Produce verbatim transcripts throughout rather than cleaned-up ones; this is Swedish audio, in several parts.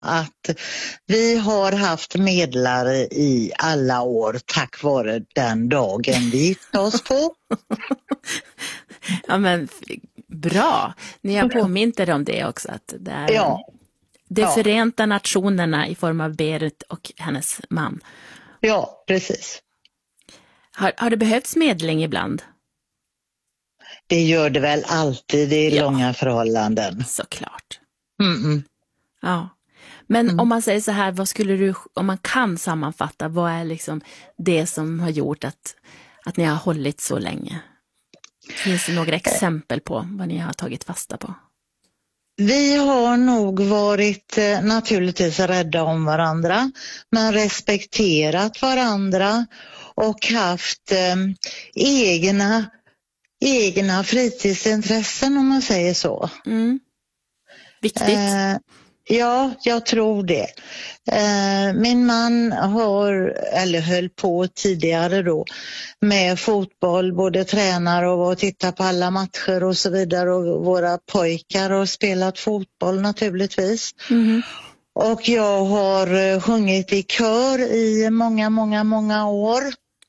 att vi har haft medlare i alla år tack vare den dagen vi gifte oss på. Ja, men bra. Ni har påmint er om det också. Att det är Ja. det Ja. Förenta nationerna i form av Berit och hennes man. Ja, precis. Har, har det behövts medling ibland? Det gör det väl alltid i Ja. långa förhållanden. Såklart. Mm-mm. Ja. Men Mm. om man säger så här, vad skulle du, om man kan sammanfatta, vad är liksom det som har gjort att, att ni har hållit så länge? Finns det några exempel på vad ni har tagit fasta på? Vi har nog varit eh, naturligtvis rädda om varandra, men respekterat varandra och haft eh, egna, egna fritidsintressen, om man säger så. Mm. Viktigt. Eh, ja, jag tror det. Eh, min man har, eller höll på tidigare då, med fotboll, både tränar och tittar på alla matcher och så vidare. Och våra pojkar har spelat fotboll naturligtvis. Mm. Och jag har sjungit i kör i många, många, många år.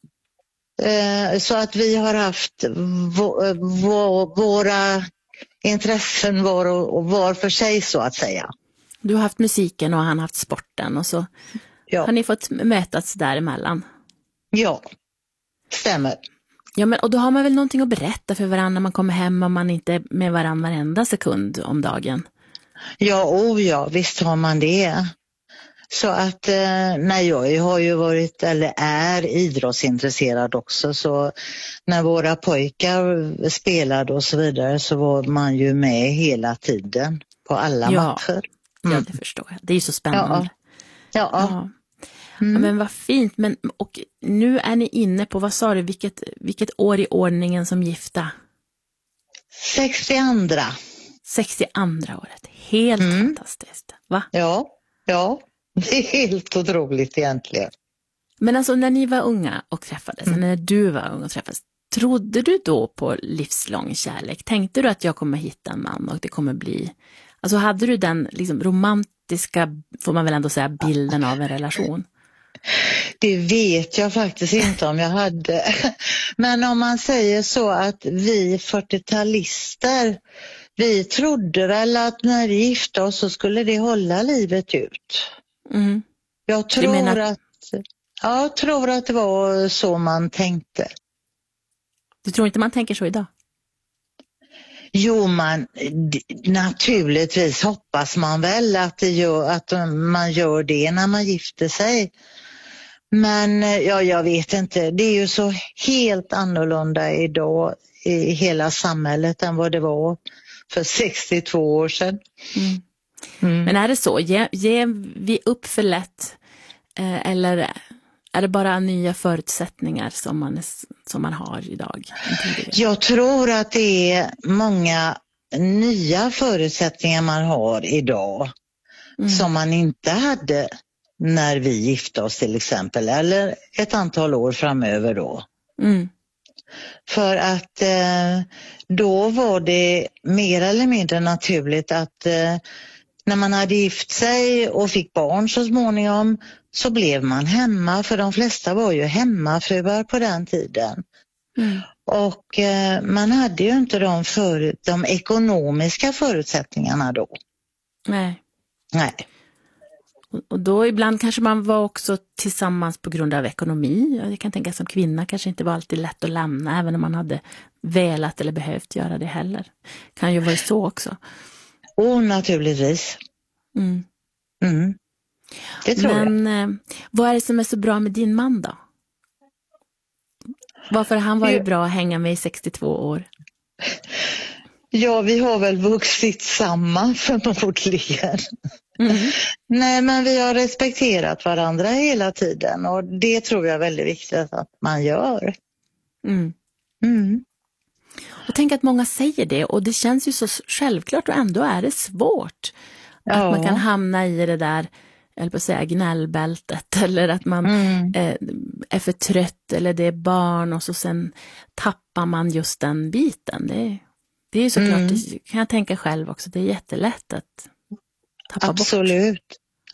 Eh, så att vi har haft v- v- våra intressen var och var för sig, så att säga. Du har haft musiken och han har haft sporten och så Ja, har ni fått mötas däremellan. ja, stämmer. Ja, men och då har man väl någonting att berätta för varandra när man kommer hem och man inte är med varandra varenda sekund om dagen. Ja, oh ja, visst har man det. Så att eh, nej, jag har ju varit, eller är idrottsintresserad också, så när våra pojkar spelade och så vidare så var man ju med hela tiden på alla Ja. matcher. Ja, Mm. det förstår jag. Det är ju så spännande. Ja, ja. Ja. Mm. Ja, men vad fint. Men, och nu är ni inne på, vad sa du, vilket, vilket år i ordningen som gifta? sextioandra. sextioandra året. Helt Mm. fantastiskt. Va? Ja, ja. Det är helt otroligt egentligen. Men alltså när ni var unga och träffades, Mm. när du var ung och träffades, trodde du då på livslång kärlek? Tänkte du att jag kommer hitta en man och det kommer bli... Alltså hade du den liksom romantiska, får man väl ändå säga, bilden av en relation? Det vet jag faktiskt inte om jag hade. Men om man säger så att vi fyrtiotalister, vi trodde väl att när vi gifte oss så skulle det hålla livet ut. Mm. Jag tror, menar- att, ja, jag tror att det var så man tänkte. Du tror inte man tänker så idag? Jo, man, d- naturligtvis hoppas man väl att, det gör, att man gör det när man gifter sig. Men ja, jag vet inte, det är ju så helt annorlunda idag i hela samhället än vad det var för sextiotvå år sedan. Mm. Mm. Men är det så? Ge, ger vi upp för lätt? Eh, eller är det bara nya förutsättningar som man, är, som man har idag? Jag tror att det är många nya förutsättningar man har idag Mm. som man inte hade när vi gifte oss till exempel, eller ett antal år framöver då. Mm. För att eh, då var det mer eller mindre naturligt att eh, när man hade gift sig och fick barn så småningom så blev man hemma, för de flesta var ju hemmafruar på den tiden. Mm. Och eh, man hade ju inte de, för, de ekonomiska förutsättningarna då. Nej. Nej. Och då ibland kanske man var också tillsammans på grund av ekonomi. Jag kan tänka som kvinna kanske inte var alltid lätt att lämna, även om man hade velat eller behövt göra det heller. Kan ju vara så också. Och naturligtvis. Mm. Mm. Det tror jag. Men eh, vad är det som är så bra med din man då? Varför har han varit Jo. bra att hänga med i sextiotvå år? Ja, vi har väl vuxit samman förmodligen. Mm. Nej, men vi har respekterat varandra hela tiden och det tror jag är väldigt viktigt att man gör. Mm. Mm. Och tänk att många säger det, och det känns ju så självklart, och ändå är det svårt. Ja. Att man kan hamna i det där, eller på att säga gnällbältet, eller att man Mm. eh, är för trött, eller det är barn, och så sen tappar man just den biten. Det är, det är ju såklart, Mm. det kan jag tänka själv också, det är jättelätt att tappa bort. Absolut.